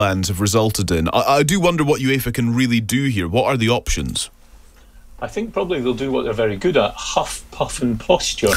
plans have resulted in. I do wonder what UEFA can really do here. What are the options? I think probably they'll do what they're very good at: huff, puff, and posture.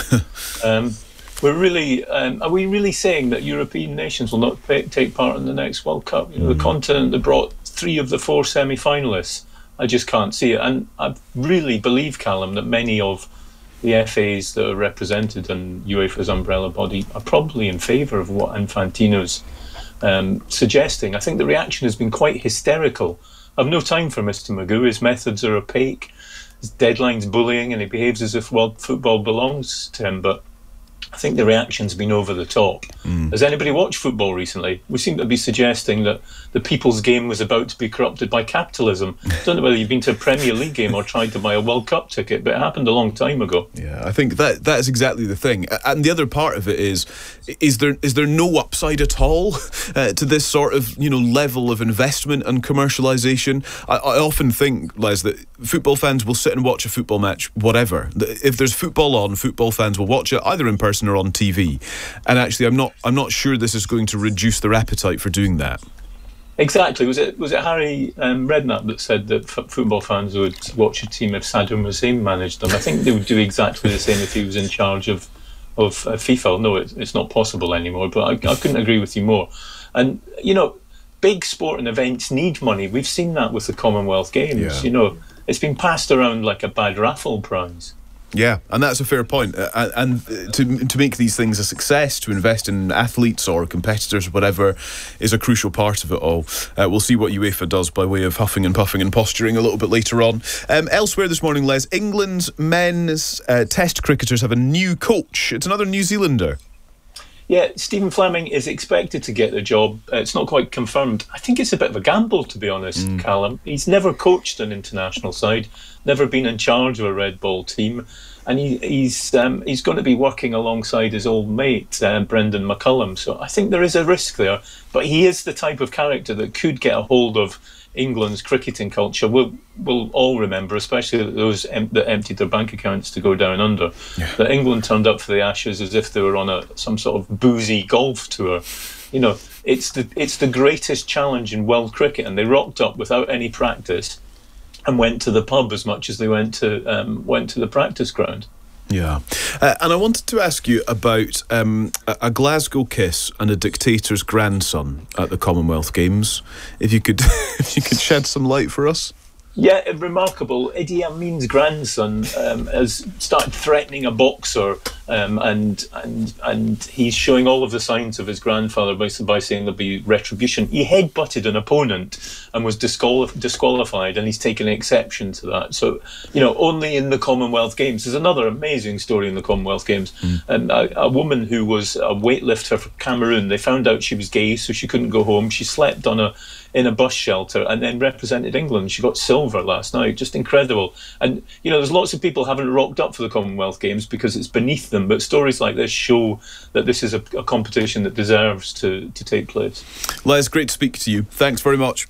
Are we really saying that European nations will not take part in the next World Cup? The continent that brought 3 of the 4 semi-finalists. I just can't see it. And I really believe, Callum, that many of the FAs that are represented in UEFA's umbrella body are probably in favour of what Infantino's suggesting. I think the reaction has been quite hysterical. I've no time for Mr. Magoo. His methods are opaque, his deadline's bullying, and he behaves as if world football belongs to him. But I think the reaction's been over the top. Has anybody watched football recently? We seem to be suggesting that the people's game was about to be corrupted by capitalism. I don't know whether you've been to a Premier League game or tried to buy a World Cup ticket, but it happened a long time ago. Yeah, I think that is exactly the thing. And the other part of it is there no upside at all to this sort of level of investment and commercialisation? I often think, Les, that football fans will sit and watch a football match, whatever. If there's football on, football fans will watch it either in person or on TV. And actually, I'm not sure this is going to reduce their appetite for doing that. Exactly. Was it Harry Redknapp that said that football fans would watch a team if Saddam Hussein managed them? I think they would do exactly the same if he was in charge of FIFA. No, it's not possible anymore, but I couldn't agree with you more. And, big sporting events need money. We've seen that with the Commonwealth Games. Yeah. It's been passed around like a bad raffle prize. Yeah, and that's a fair point. And to make these things a success, to invest in athletes or competitors or whatever, is a crucial part of it all. We'll see what UEFA does by way of huffing and puffing and posturing a little bit later on. Elsewhere this morning, Les, England's men's test cricketers have a new coach. It's another New Zealander. Yeah, Stephen Fleming is expected to get the job. It's not quite confirmed. I think it's a bit of a gamble, to be honest, Callum. He's never coached an international side, never been in charge of a red ball team, and he's going to be working alongside his old mate, Brendan McCullum. So I think there is a risk there. But he is the type of character that could get a hold of England's cricketing culture. We'll all remember, especially those that emptied their bank accounts to go down under, that England turned up for the Ashes as if they were on some sort of boozy golf tour. It's the greatest challenge in world cricket, and they rocked up without any practice and went to the pub as much as they went to the practice ground. Yeah, and I wanted to ask you about a Glasgow kiss and a dictator's grandson at the Commonwealth Games. If you could shed some light for us. Yeah, remarkable. Idi Amin's grandson has started threatening a boxer, and he's showing all of the signs of his grandfather by saying there'll be retribution. He headbutted an opponent and was disqualified, and he's taken exception to that. So, only in the Commonwealth Games. There's another amazing story in the Commonwealth Games. A woman who was a weightlifter for Cameroon, they found out she was gay, so she couldn't go home. She slept in a bus shelter and then represented England. She got silver last night. Just incredible. And, there's lots of people who haven't rocked up for the Commonwealth Games because it's beneath them, but stories like this show that this is a competition that deserves to take place. Les, great to speak to you. Thanks very much.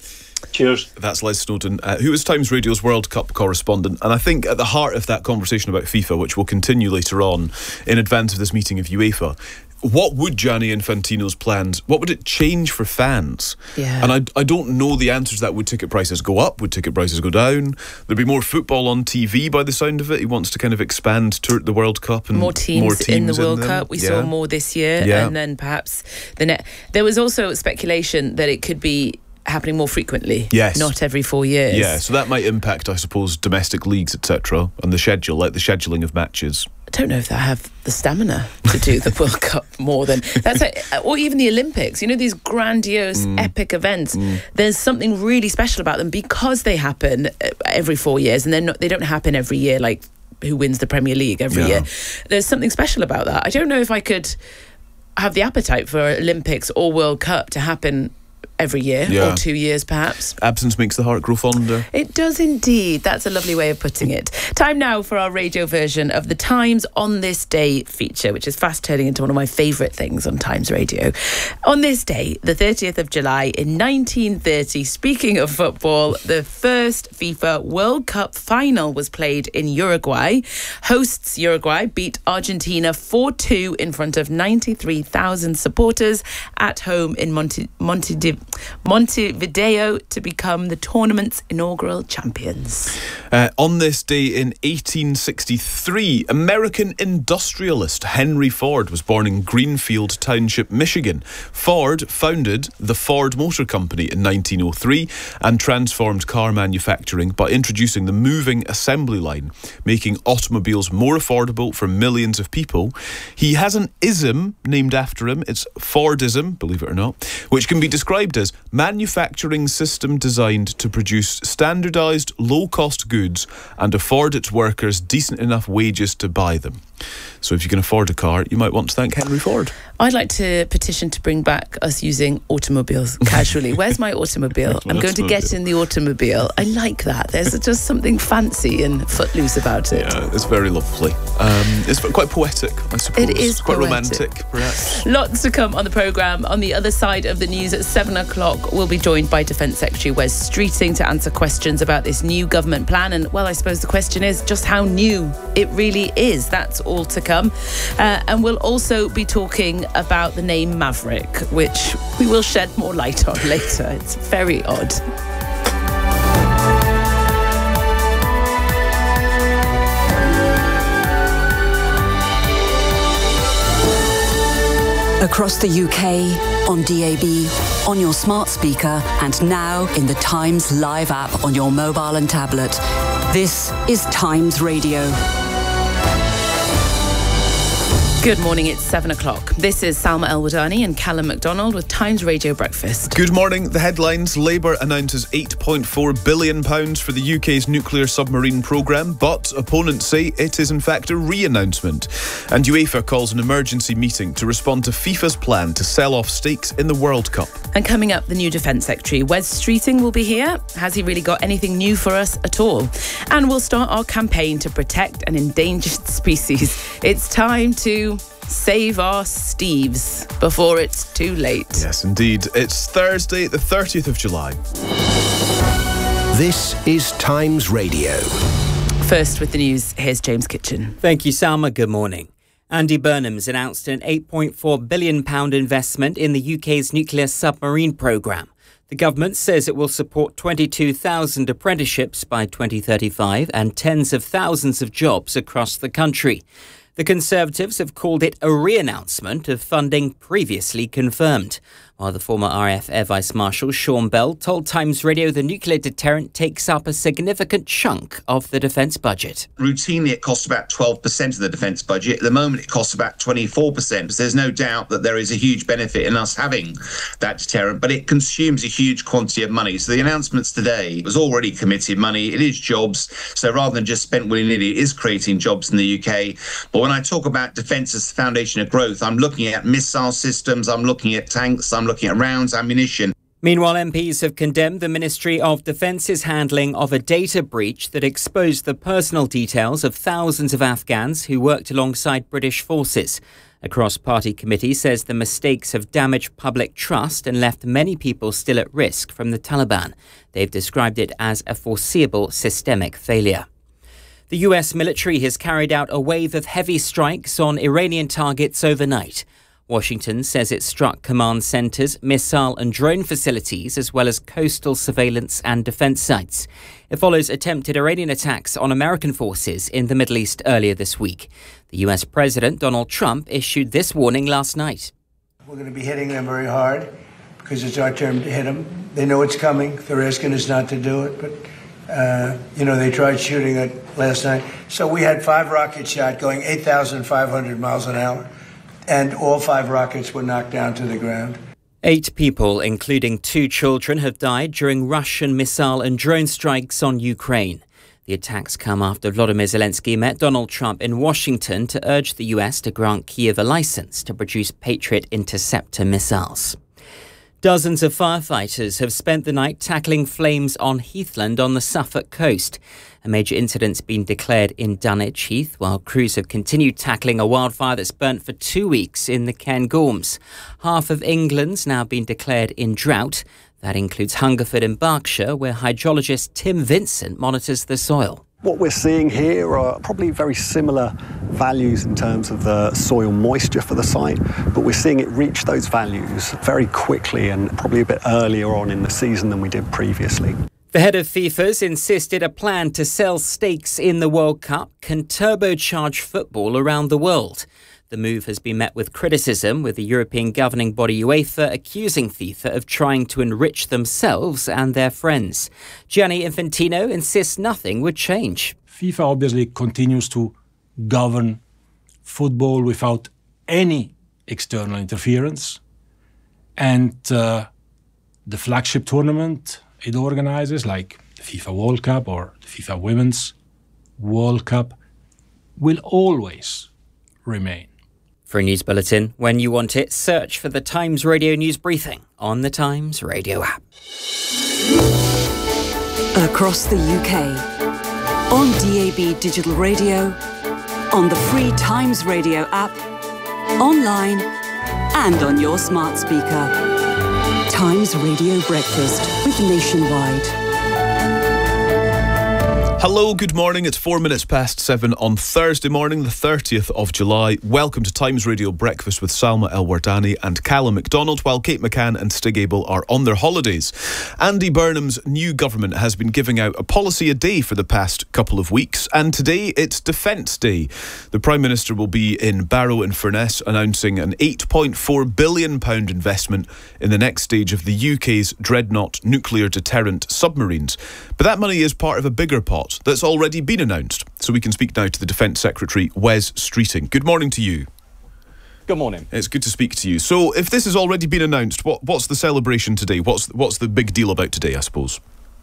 Cheers. That's Les Snowdon, who is Times Radio's World Cup correspondent. And I think at the heart of that conversation about FIFA, which will continue later on in advance of this meeting of UEFA, what would Gianni Infantino's plans, what would it change for fans? Yeah. And I don't know the answer to that. Would ticket prices go up? Would ticket prices go down? There'd be more football on TV by the sound of it. He wants to kind of expand the World Cup. And more teams in the World Cup. We saw more this year. Yeah. And then perhaps there was also speculation that it could be happening more frequently. Yes. Not every 4 years. Yeah, so that might impact, I suppose, domestic leagues, etc., and the schedule, like the scheduling of matches. I don't know if they have the stamina to do the World Cup more than that's or even the Olympics. These grandiose, epic events. There's something really special about them because they happen every 4 years, and they don't happen every year like who wins the Premier League every year. There's something special about that. I don't know if I could have the appetite for Olympics or World Cup to happen every year or 2 years perhaps. Absence makes the heart grow fonder. It does indeed. That's a lovely way of putting it. Time now for our radio version of the Times on This Day feature, which is fast turning into one of my favourite things on Times Radio. On this day, the 30th of July in 1930, speaking of football, the first FIFA World Cup final was played in Uruguay. Hosts Uruguay beat Argentina 4-2 in front of 93,000 supporters at home in Montevideo. Montevideo to become the tournament's inaugural champions. On this day in 1863, American industrialist Henry Ford was born in Greenfield Township, Michigan. Ford founded the Ford Motor Company in 1903 and transformed car manufacturing by introducing the moving assembly line, making automobiles more affordable for millions of people. He has an ism named after him. It's Fordism, believe it or not, which can be described as manufacturing system designed to produce standardised, low-cost goods and afford its workers decent enough wages to buy them. So if you can afford a car, you might want to thank Henry Ford. I'd like to petition to bring back us using automobiles casually. Where's my automobile? I'm going to get in the automobile. I like that. There's just something fancy and footloose about it. Yeah, it's very lovely. It's quite poetic, I suppose. It is quite poetic. Romantic, perhaps. Lots to come on the programme. On the other side of the news at 7 o'clock, we'll be joined by Defence Secretary Wes Streeting to answer questions about this new government plan. And, well, I suppose the question is just how new it really is. That's all to come. And we'll also be talking about the name Maverick, which we will shed more light on later. It's very odd. Across the UK, on DAB, on your smart speaker, and now in the Times Live app on your mobile and tablet. This is Times Radio. Good morning, it's 7 o'clock. This is Salma El-Wadani and Callum MacDonald with Times Radio Breakfast. Good morning. The headlines: Labour announces £8.4 billion for the UK's nuclear submarine programme, but opponents say it is in fact a re-announcement. And UEFA calls an emergency meeting to respond to FIFA's plan to sell off stakes in the World Cup. And coming up, the new Defence Secretary, Wes Streeting, will be here. Has he really got anything new for us at all? And we'll start our campaign to protect an endangered species. It's time to save our Steves before it's too late. Yes, indeed. It's Thursday, the 30th of July. This is Times Radio. First with the news, here's James Kitchen. Thank you, Salma. Good morning. Andy Burnham's announced an £8.4 billion investment in the UK's nuclear submarine programme. The government says it will support 22,000 apprenticeships by 2035 and tens of thousands of jobs across the country. The Conservatives have called it a re-announcement of funding previously confirmed, while the former RAF Air Vice Marshal Sean Bell told Times Radio the nuclear deterrent takes up a significant chunk of the defence budget. Routinely, it costs about 12% of the defence budget. At the moment, it costs about 24%. So there's no doubt that there is a huge benefit in us having that deterrent, but it consumes a huge quantity of money. So the announcements today was already committed money. It is jobs. So rather than just spent willy-nilly, it is creating jobs in the UK. But when I talk about defence as the foundation of growth, I'm looking at missile systems, I'm looking at tanks, I'm looking at rounds, ammunition. Meanwhile, MPs have condemned the Ministry of Defence's handling of a data breach that exposed the personal details of thousands of Afghans who worked alongside British forces. A cross-party committee says the mistakes have damaged public trust and left many people still at risk from the Taliban. They've described it as a foreseeable systemic failure. The US military has carried out a wave of heavy strikes on Iranian targets overnight. Washington says it struck command centres, missile and drone facilities, as well as coastal surveillance and defence sites. It follows attempted Iranian attacks on American forces in the Middle East earlier this week. The US President Donald Trump issued this warning last night. We're going to be hitting them very hard because it's our turn to hit them. They know it's coming. They're asking us not to do it, but they tried shooting it last night. So we had 5 rockets shot going 8,500 miles an hour. And all 5 rockets were knocked down to the ground. 8 people, including 2 children, have died during Russian missile and drone strikes on Ukraine. The attacks come after Volodymyr Zelensky met Donald Trump in Washington to urge the US to grant Kyiv a license to produce Patriot interceptor missiles. Dozens of firefighters have spent the night tackling flames on Heathland on the Suffolk coast. A major incident's been declared in Dunwich Heath, while crews have continued tackling a wildfire that's burnt for 2 weeks in the Cairngorms. Half of England's now been declared in drought. That includes Hungerford in Berkshire, where hydrologist Tim Vincent monitors the soil. What we're seeing here are probably very similar values in terms of the soil moisture for the site, but we're seeing it reach those values very quickly and probably a bit earlier on in the season than we did previously. The head of FIFA's insisted a plan to sell stakes in the World Cup can turbocharge football around the world. The move has been met with criticism, with the European governing body UEFA accusing FIFA of trying to enrich themselves and their friends. Gianni Infantino insists nothing would change. FIFA obviously continues to govern football without any external interference. And the flagship tournament it organizes, like the FIFA World Cup or the FIFA Women's World Cup, will always remain. For a news bulletin, when you want it, search for the Times Radio News Briefing on the Times Radio app. Across the UK, on DAB Digital Radio, on the free Times Radio app, online and on your smart speaker. Times Radio Breakfast with Nationwide. Hello, good morning. It's 4 minutes past 7 on Thursday morning, the 30th of July. Welcome to Times Radio Breakfast with Salma El-Wardani and Callum McDonald, while Kate McCann and Stig Abel are on their holidays. Andy Burnham's new government has been giving out a policy a day for the past couple of weeks, and today it's Defence Day. The Prime Minister will be in Barrow-in-Furness announcing an £8.4 billion investment in the next stage of the UK's Dreadnought nuclear deterrent submarines. But that money is part of a bigger pot that's already been announced. So we can speak now to the Defence Secretary, Wes Streeting. Good morning to you. Good morning. It's good to speak to you. So if this has already been announced, what's the celebration today? What's the big deal about today, I suppose?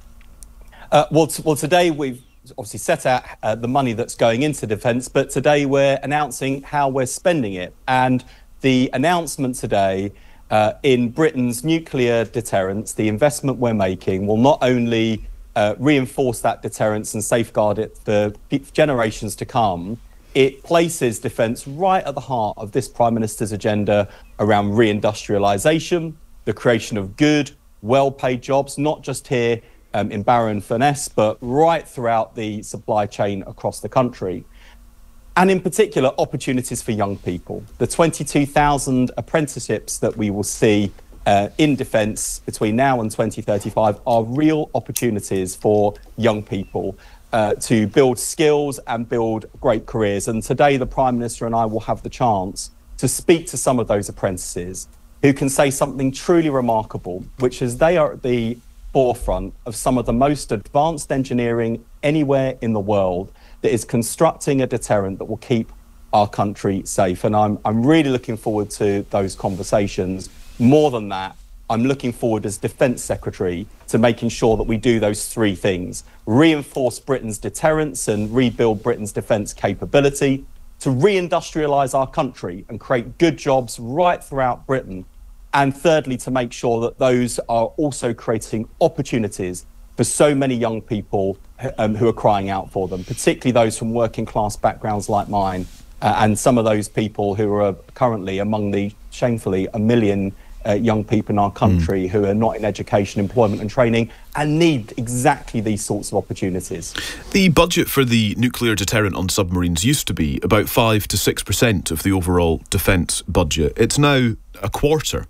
Well, today we've obviously set out the money that's going into defence, but today we're announcing how we're spending it. And the announcement today in Britain's nuclear deterrence, the investment we're making, will not only reinforce that deterrence and safeguard it for generations to come. It places defence right at the heart of this Prime Minister's agenda around reindustrialisation, the creation of good, well-paid jobs, not just here in Barrow-in-Furness, but right throughout the supply chain across the country. And in particular, opportunities for young people. The 22,000 apprenticeships that we will see in defence between now and 2035 are real opportunities for young people to build skills and build great careers. And today the Prime Minister and I will have the chance to speak to some of those apprentices who can say something truly remarkable, which is they are at the forefront of some of the most advanced engineering anywhere in the world that is constructing a deterrent that will keep our country safe. And I'm really looking forward to those conversations. More than that, I'm looking forward as Defence Secretary to making sure that we do those three things: reinforce Britain's deterrence and rebuild Britain's defence capability, to reindustrialise our country and create good jobs right throughout Britain, and thirdly, to make sure that those are also creating opportunities for so many young people who are crying out for them, particularly those from working class backgrounds like mine, and some of those people who are currently among the, shamefully, 1 million young people in our country who are not in education, employment and training and need exactly these sorts of opportunities. The budget for the nuclear deterrent on submarines used to be about 5 to 6% of the overall defence budget. It's now a quarter,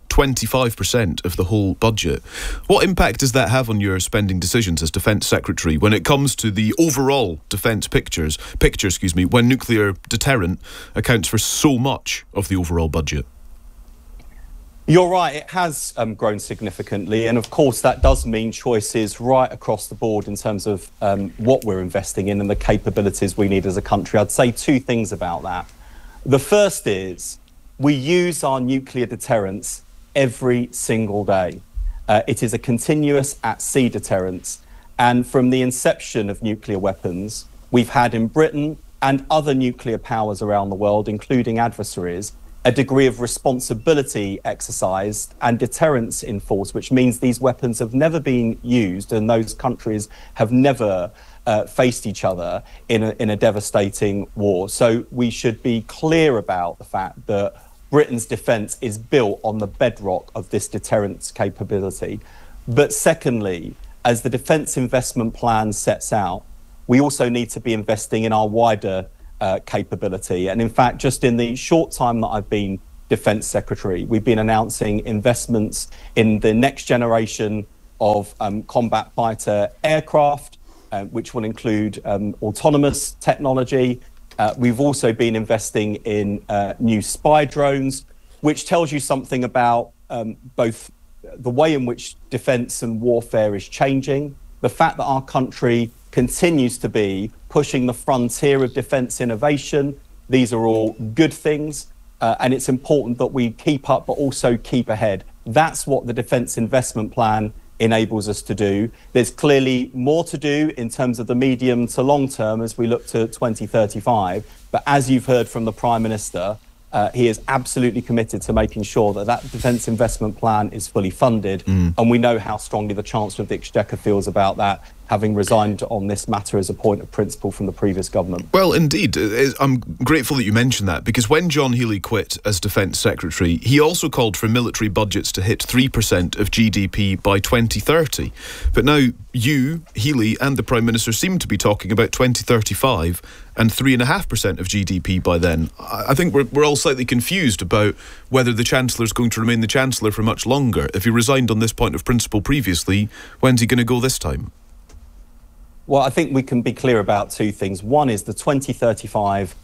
25% of the whole budget. What impact does that have on your spending decisions as Defence Secretary when it comes to the overall defence picture, when nuclear deterrent accounts for so much of the overall budget? You're right, it has grown significantly, and of course that does mean choices right across the board in terms of what we're investing in and the capabilities we need as a country. I'd say two things about that. The first is we use our nuclear deterrence every single day. It is a continuous at-sea deterrence, and from the inception of nuclear weapons, we've had in Britain and other nuclear powers around the world, including adversaries, a degree of responsibility exercised and deterrence enforced, which means these weapons have never been used and those countries have never faced each other in a devastating war. So we should be clear about the fact that Britain's defence is built on the bedrock of this deterrence capability. But secondly, as the Defence Investment Plan sets out, we also need to be investing in our wider capability. And in fact, just in the short time that I've been Defence Secretary, we've been announcing investments in the next generation of combat fighter aircraft, which will include autonomous technology. We've also been investing in new spy drones, which tells you something about both the way in which defence and warfare is changing, the fact that our country continues to be pushing the frontier of defence innovation. These are all good things, and it's important that we keep up but also keep ahead. That's what the Defence Investment Plan enables us to do. There's clearly more to do in terms of the medium to long term as we look to 2035. But as you've heard from the Prime Minister, he is absolutely committed to making sure that that Defence Investment Plan is fully funded. And we know how strongly the Chancellor of the Exchequer feels about that, having resigned on this matter as a point of principle from the previous government. Well, indeed. I'm grateful that you mentioned that, because when John Healey quit as Defence Secretary, he also called for military budgets to hit 3% of GDP by 2030. But now you, Healey and the Prime Minister seem to be talking about 2035 and 3.5% of GDP by then. I think we're all slightly confused about whether the Chancellor is going to remain the Chancellor for much longer. If he resigned on this point of principle previously, when's he going to go this time? Well, I think we can be clear about two things. One is the 2035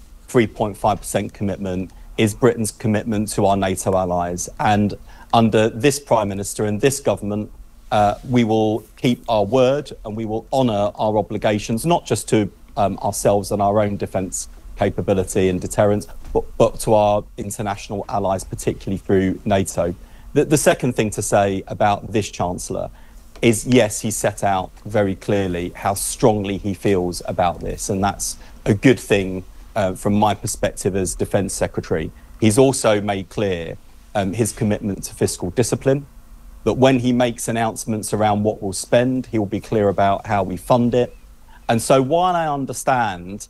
3.5% commitment is Britain's commitment to our NATO allies. And under this Prime Minister and this government, we will keep our word and we will honour our obligations, not just to ourselves and our own defence capability and deterrence, but to our international allies, particularly through NATO. The second thing to say about this Chancellor is, yes, he set out very clearly how strongly he feels about this, and that's a good thing from my perspective as Defence Secretary. He's also made clear his commitment to fiscal discipline, that when he makes announcements around what we'll spend, he will be clear about how we fund it. And so while I understand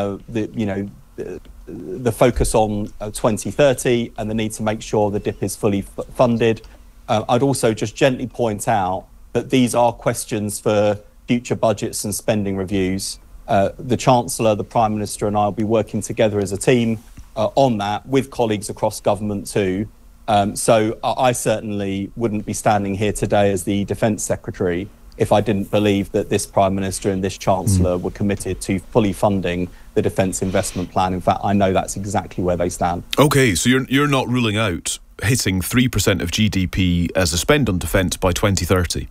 the focus on 2030 and the need to make sure the DIP is fully funded, I'd also just gently point out that these are questions for future budgets and spending reviews. The Chancellor, the Prime Minister and I will be working together as a team on that with colleagues across government too. So I certainly wouldn't be standing here today as the Defence Secretary if I didn't believe that this Prime Minister and this Chancellor were committed to fully funding the Defence Investment Plan. In fact, I know that's exactly where they stand. OK, so you're not ruling out hitting 3% of GDP as a spend on defence by 2030?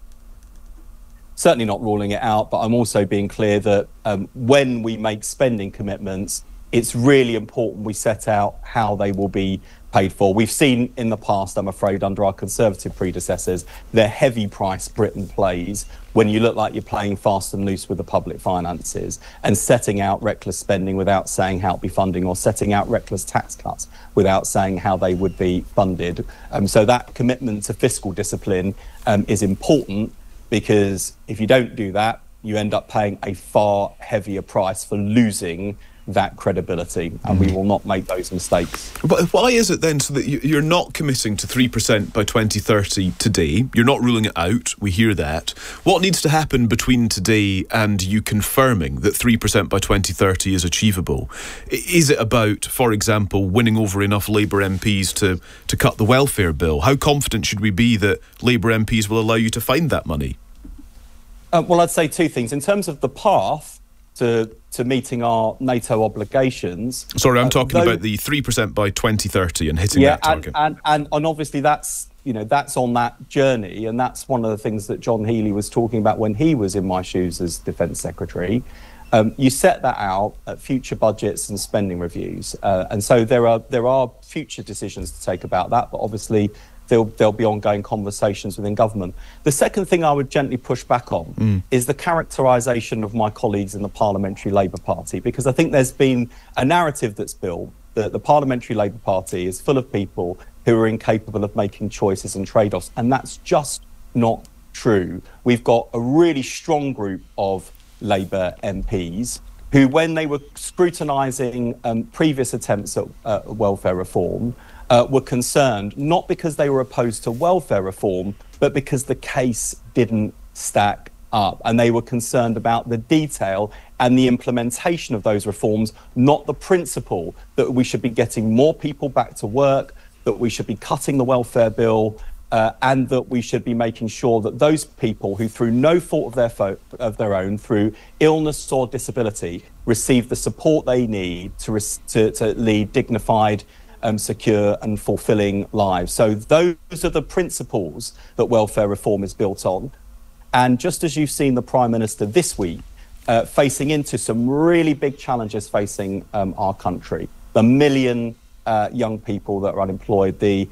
Certainly not ruling it out, but I'm also being clear that when we make spending commitments, it's really important we set out how they will be paid for. We've seen in the past, I'm afraid, under our Conservative predecessors, the heavy price Britain plays when you look like you're playing fast and loose with the public finances and setting out reckless spending without saying how it be funding, or setting out reckless tax cuts without saying how they would be funded. So that commitment to fiscal discipline is important, because if you don't do that, you end up paying a far heavier price for losing that credibility, and we will not make those mistakes. But why is it then so that you're not committing to 3% by 2030 today? You're not ruling it out, we hear that. What needs to happen between today and you confirming that 3% by 2030 is achievable? Is it about, for example, winning over enough Labour MPs to cut the welfare bill? How confident should we be that Labour MPs will allow you to find that money? Well, I'd say two things. In terms of the path to meeting our NATO obligations... Sorry, I'm talking about the 3% by 2030 and hitting that target. And obviously that's on that journey, and that's one of the things that John Healey was talking about when he was in my shoes as Defence Secretary. You set that out at future budgets and spending reviews, and so there are future decisions to take about that, but obviously there'll be ongoing conversations within government. The second thing I would gently push back on is the characterisation of my colleagues in the Parliamentary Labour Party, because I think there's been a narrative that's built that the Parliamentary Labour Party is full of people who are incapable of making choices and trade-offs, and that's just not true. We've got a really strong group of Labour MPs who, when they were scrutinising previous attempts at welfare reform, were concerned, not because they were opposed to welfare reform, but because the case didn't stack up. And they were concerned about the detail and the implementation of those reforms, not the principle that we should be getting more people back to work, that we should be cutting the welfare bill, and that we should be making sure that those people who, through no fault of their own, through illness or disability, receive the support they need to lead dignified, secure and fulfilling lives. So those are the principles that welfare reform is built on. And just as you've seen the Prime Minister this week facing into some really big challenges facing our country, the million young people that are unemployed, the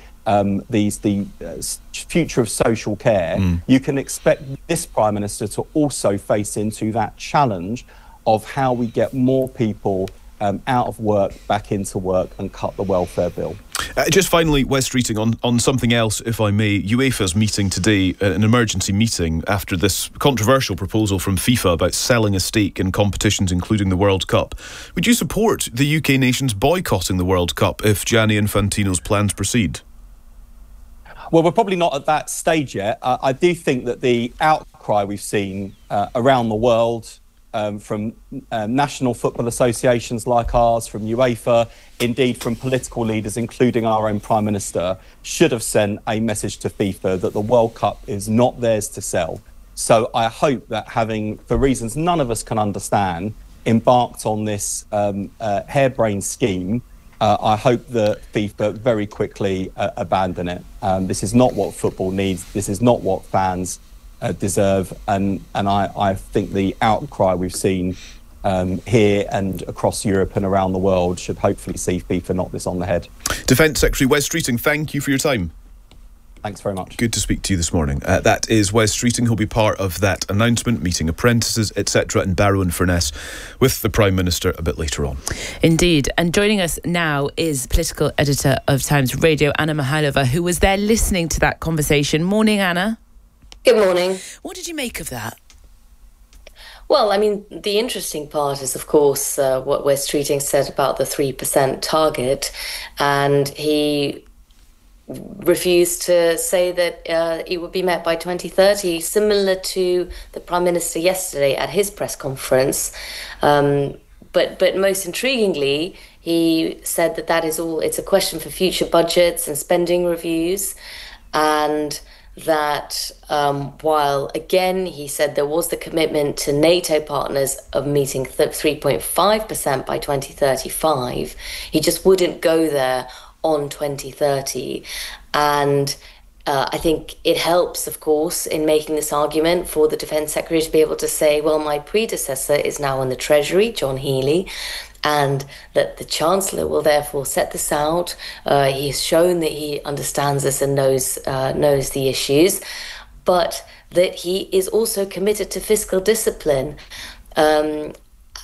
future of social care, you can expect this Prime Minister to also face into that challenge of how we get more people out of work back into work and cut the welfare bill. Just finally, Wes Streeting, on something else, if I may. UEFA's meeting today, an emergency meeting, after this controversial proposal from FIFA about selling a stake in competitions, including the World Cup. Would you support the UK nations boycotting the World Cup if Gianni Infantino's plans proceed? Well, we're probably not at that stage yet. I do think that the outcry we've seen around the world from national football associations like ours, from UEFA, indeed from political leaders, including our own Prime Minister, should have sent a message to FIFA that the World Cup is not theirs to sell. So I hope that, having, for reasons none of us can understand, embarked on this harebrained scheme, I hope that FIFA very quickly abandon it. This is not what football needs. This is not what fans deserve, and I think the outcry we've seen here and across Europe and around the world should hopefully see FIFA knock this on the head. Defence Secretary Wes Streeting, thank you for your time. Thanks very much. Good to speak to you this morning. That is Wes Streeting, who'll be part of that announcement, meeting apprentices, etc. in Barrow and Furness with the Prime Minister a bit later on. Indeed. And joining us now is political editor of Times Radio, Anna Mihailova, who was there listening to that conversation. Morning, Anna. Good morning. What did you make of that? Well, I mean, the interesting part is, of course, what Wes Streeting said about the 3% target, and he refused to say that it would be met by 2030, similar to the Prime Minister yesterday at his press conference. But most intriguingly, he said that is all, it's a question for future budgets and spending reviews, and that while, again, he said there was the commitment to NATO partners of meeting 3.5% by 2035, he just wouldn't go there on 2030. And I think it helps, of course, in making this argument for the Defence Secretary to be able to say, well, my predecessor is now in the Treasury, John Healey, and that the Chancellor will therefore set this out. He has shown that he understands this and knows the issues, but that he is also committed to fiscal discipline, and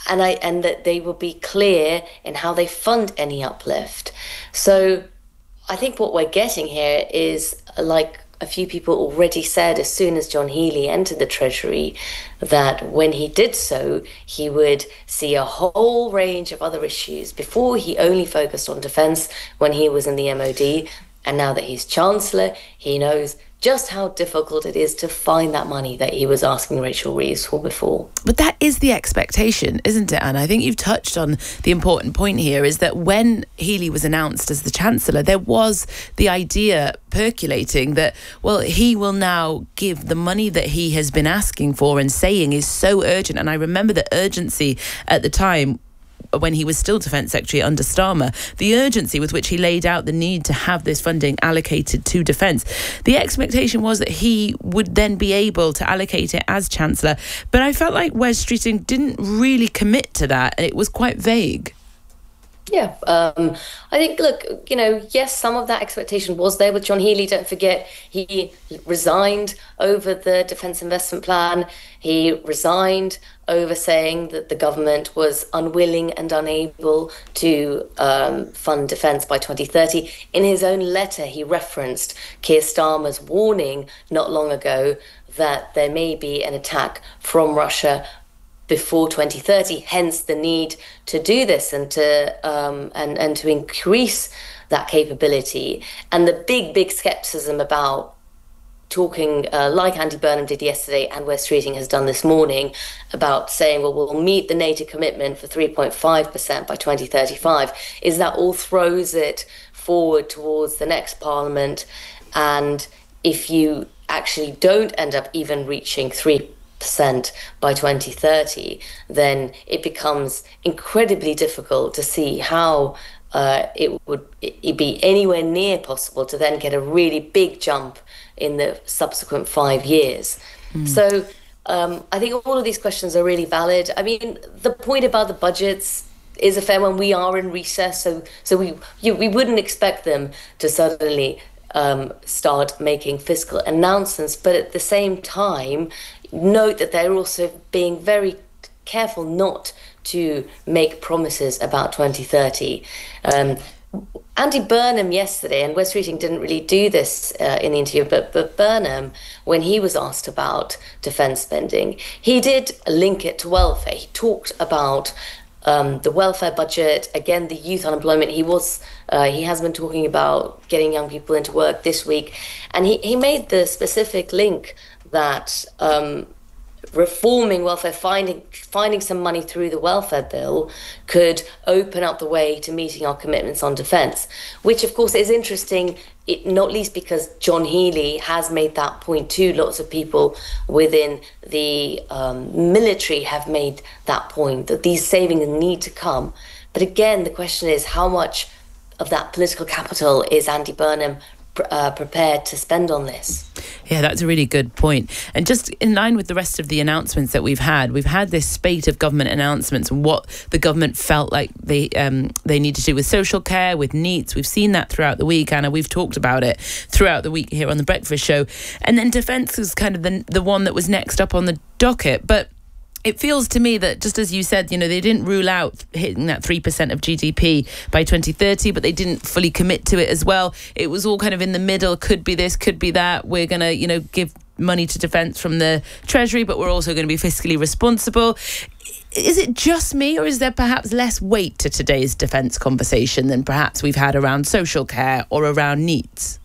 that they will be clear in how they fund any uplift. So I think what we're getting here is, like a few people already said, as soon as John Healey entered the Treasury, that when he did so, he would see a whole range of other issues. Before, he only focused on defence when he was in the MOD, and now that he's Chancellor, he knows just how difficult it is to find that money that he was asking Rachel Reeves for before. But that is the expectation, isn't it, Anna? I think you've touched on the important point here, is that when Healey was announced as the Chancellor, there was the idea percolating that, well, he will now give the money that he has been asking for and saying is so urgent. And I remember the urgency at the time, when he was still Defence Secretary under Starmer, the urgency with which he laid out the need to have this funding allocated to defence. The expectation was that he would then be able to allocate it as Chancellor, but I felt like Wes Streeting didn't really commit to that, and it was quite vague. Yeah, I think, look, yes, some of that expectation was there with John Healey. Don't forget, he resigned over the Defence Investment Plan. He resigned over saying that the government was unwilling and unable to fund defence by 2030. In his own letter, he referenced Keir Starmer's warning not long ago that there may be an attack from Russia before 2030, hence the need to do this and to increase that capability. And the big skepticism about talking like Andy Burnham did yesterday and West Streeting has done this morning about saying, well, we'll meet the NATO commitment for 3.5% by 2035, is that all throws it forward towards the next Parliament. And if you actually don't end up even reaching 3% by 2030, then it becomes incredibly difficult to see how it would be anywhere near possible to then get a really big jump in the subsequent 5 years. So I think all of these questions are really valid. I mean, the point about the budgets is a fair one. We are in recess, so we wouldn't expect them to suddenly start making fiscal announcements, but at the same time, note that they're also being very careful not to make promises about 2030. Andy Burnham yesterday, and West Streeting didn't really do this in the interview, but Burnham, when he was asked about defence spending, he did link it to welfare. He talked about the welfare budget, again, the youth unemployment. He has been talking about getting young people into work this week, and he made the specific link that reforming welfare, finding some money through the welfare bill could open up the way to meeting our commitments on defence, which of course is interesting, not least because John Healey has made that point too. Lots of people within the military have made that point, that these savings need to come. But again, the question is, how much of that political capital is Andy Burnham prepared to spend on this? Yeah, that's a really good point. And just in line with the rest of the announcements that we've had this spate of government announcements and what the government felt like they need to do with social care, with NEETs. We've seen that throughout the week, Anna. We've talked about it throughout the week here on The Breakfast Show. And then defence was kind of the one that was next up on the docket. But it feels to me that, just as you said, they didn't rule out hitting that 3% of GDP by 2030, but they didn't fully commit to it as well. It was all kind of in the middle. Could be this, could be that. We're going to, give money to defence from the Treasury, but we're also going to be fiscally responsible. Is it just me, or is there perhaps less weight to today's defence conversation than perhaps we've had around social care or around NEETs?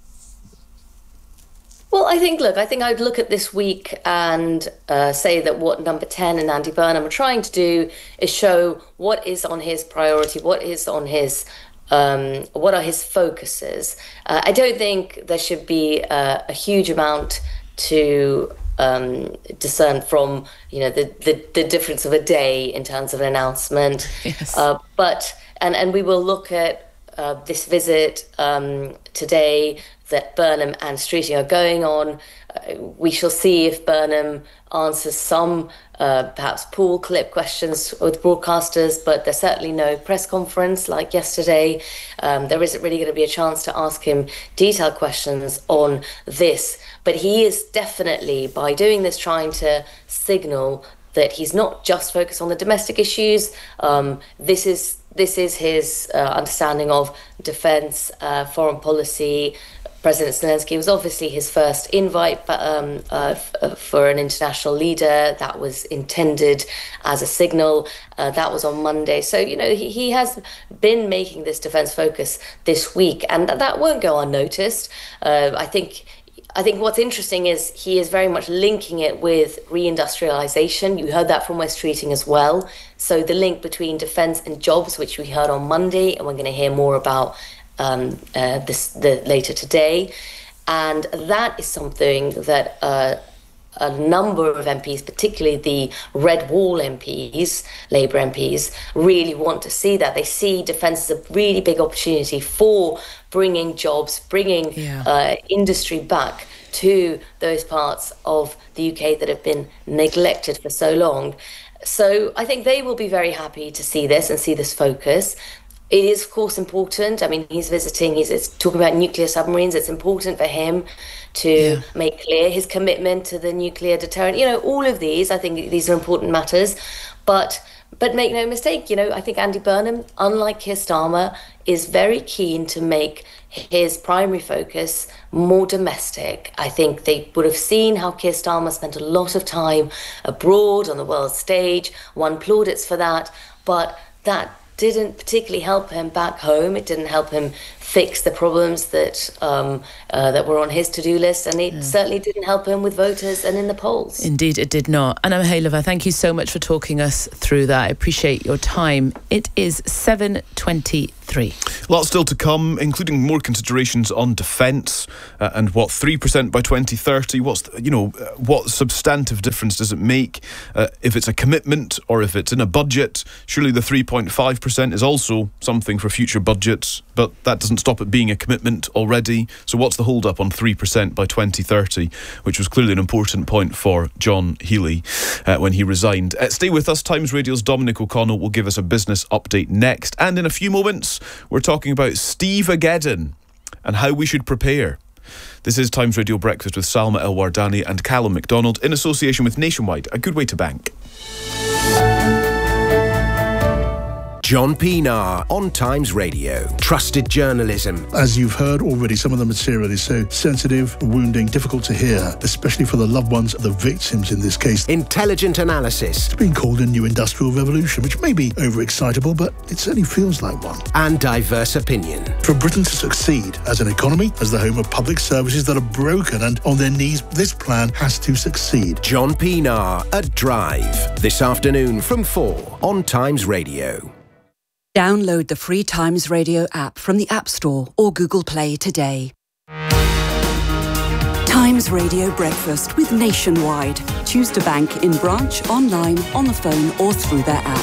Well, I think I'd look at this week and say that what Number 10 and Andy Burnham are trying to do is show what is on his priority, what is on his, what are his focuses. I don't think there should be a huge amount to discern from, the difference of a day in terms of an announcement. Yes. But we will look at this visit today that Burnham and Streeting are going on. We shall see if Burnham answers some perhaps pool clip questions with broadcasters, but there's certainly no press conference like yesterday. There isn't really going to be a chance to ask him detailed questions on this. But he is definitely, by doing this, trying to signal that he's not just focused on the domestic issues. This is his understanding of defence, foreign policy. President Zelensky was obviously his first invite for an international leader. That was intended as a signal. That was on Monday. So, he has been making this defence focus this week, and that won't go unnoticed. I think what's interesting is he is very much linking it with reindustrialisation. You heard that from West Streeting as well. So the link between defence and jobs, which we heard on Monday, and we're going to hear more about later today, and that is something that a number of MPs, particularly the Red Wall MPs, Labour MPs, really want to see that. They see defence as a really big opportunity for bringing jobs, bringing industry back to those parts of the UK that have been neglected for so long. So I think they will be very happy to see this and see this focus. It is, of course, important. I mean, he's talking about nuclear submarines. It's important for him to make clear his commitment to the nuclear deterrent. All of these, I think these are important matters. But make no mistake, I think Andy Burnham, unlike Keir Starmer, is very keen to make his primary focus more domestic. I think they would have seen how Keir Starmer spent a lot of time abroad on the world stage, won plaudits for that, but that didn't particularly help him back home. It didn't help him fix the problems that that were on his to-do list, and it certainly didn't help him with voters and in the polls. Indeed, it did not. Anna Mihailova, thank you so much for talking us through that. I appreciate your time. It is 7:23. Lots still to come, including more considerations on defence and what 3% by 2030. What substantive difference does it make if it's a commitment or if it's in a budget? Surely the 3.5% is also something for future budgets, but that doesn't stop it being a commitment already. So what's the hold up on 3% by 2030, which was clearly an important point for John Healey when he resigned. Stay with us. Times Radio's Dominic O'Connell will give us a business update next. And in a few moments, we're talking about Steve-ageddon and how we should prepare. This is Times Radio Breakfast with Salma El-Wardani and Callum McDonald in association with Nationwide, a good way to bank. John Pienaar on Times Radio. Trusted journalism. As you've heard already, some of the material is so sensitive, wounding, difficult to hear, especially for the loved ones of the victims in this case. Intelligent analysis. It's been called a new industrial revolution, which may be overexcitable, but it certainly feels like one. And diverse opinion. For Britain to succeed as an economy, as the home of public services that are broken and on their knees, this plan has to succeed. John Pienaar at Drive. This afternoon from 4 on Times Radio. Download the free Times Radio app from the App Store or Google Play today. Times Radio Breakfast with Nationwide. Choose to bank in branch, online, on the phone or through their app.